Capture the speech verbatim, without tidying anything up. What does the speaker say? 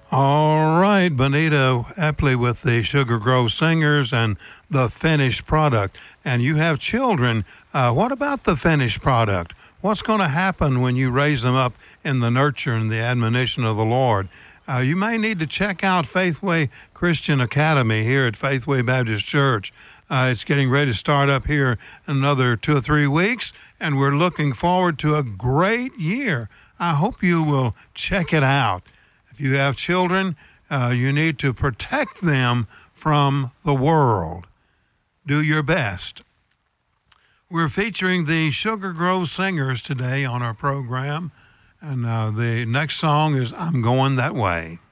All right, Bonita Epley with the Sugar Grove Singers and the finished product. And you have children. Uh, what about the finished product? What's going to happen when you raise them up in the nurture and the admonition of the Lord? Uh, you may need to check out Faithway Christian Academy here at Faithway Baptist Church. Uh, it's getting ready to start up here in another two or three weeks, and we're looking forward to a great year. I hope you will check it out. If you have children, uh, you need to protect them from the world. Do your best. We're featuring the Sugar Grove Singers today on our program, and uh, the next song is I'm Going That Way.